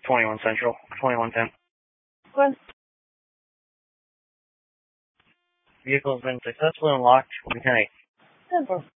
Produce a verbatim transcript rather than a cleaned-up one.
twenty-one Central, twenty-one ten. Gwen? Vehicle has been successfully unlocked. ten eight. ten four.